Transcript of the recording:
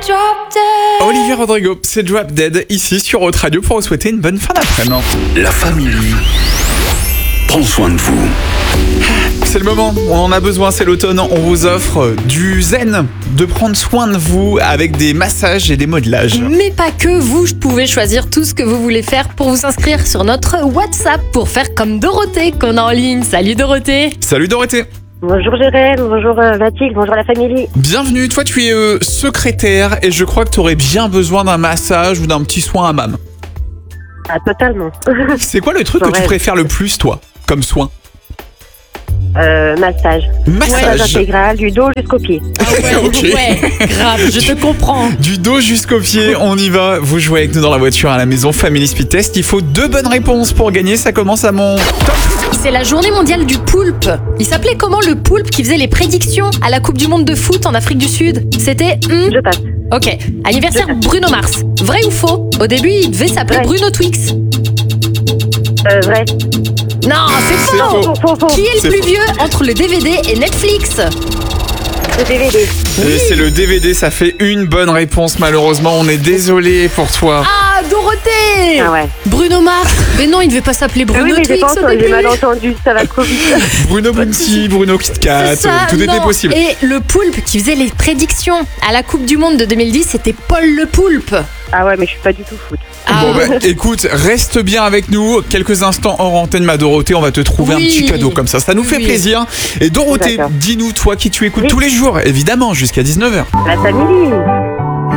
Olivia Rodrigo, c'est Drop Dead ici sur Haute Radio pour vous souhaiter une bonne fin d'après-midi. La famille prend soin de vous. C'est le moment, on en a besoin, c'est l'automne, on vous offre du zen, de prendre soin de vous avec des massages et des modelages. Mais pas que, vous pouvez choisir tout ce que vous voulez faire pour vous inscrire sur notre WhatsApp pour faire comme Dorothée qu'on a en ligne. Salut Dorothée. Salut Dorothée. Bonjour Jérém, bonjour Mathilde, bonjour la famille. Bienvenue, toi tu es secrétaire et je crois que tu aurais bien besoin d'un massage ou d'un petit soin hammam. Ah, totalement. C'est quoi le truc que tu préfères le plus toi, comme soin? Massage. Massage intégral, du dos jusqu'aux pieds. Ah ouais, Ok. ouais, grave, je te comprends. Du dos jusqu'aux pieds, on y va. Vous jouez avec nous dans la voiture à la maison Family Speed Test. Il faut 2 bonnes réponses pour gagner. Ça commence à mon top. C'est la journée mondiale du poulpe. Il s'appelait comment le poulpe qui faisait les prédictions à la Coupe du Monde de foot en Afrique du Sud? C'était... Je passe. Ok. Anniversaire Bruno Mars. Vrai ou faux? Au début, il devait s'appeler Vrai. Bruno Twix. Vrai. Non, c'est C'est faux. faux. Qui est C'est le plus faux. vieux entre le DVD et Netflix? Le DVD. Et c'est le DVD. Ça fait une bonne réponse. Malheureusement, on est désolé pour toi. Ah, Dorothée. Ah ouais. Bruno Mars. Mais non, il devait pas s'appeler Ah Bruno oui, mais j'ai Twix pas au entendu, début. j'ai mal entendu, ça va trop vite. Bruno Bounty, Bruno Kit Kat, C'est ça, tout était non. possible. Et le poulpe qui faisait les prédictions à la Coupe du Monde de 2010, c'était Paul le Poulpe. Ah ouais, mais je suis pas du tout foot. Ah, Bon bah écoute, reste bien avec nous. Quelques instants hors antenne, ma Dorothée, on va te trouver Oui. un petit cadeau comme ça nous fait Oui. plaisir. Et Dorothée, D'accord. dis-nous, toi qui tu écoutes Oui. tous les jours, évidemment, jusqu'à 19h. La famille.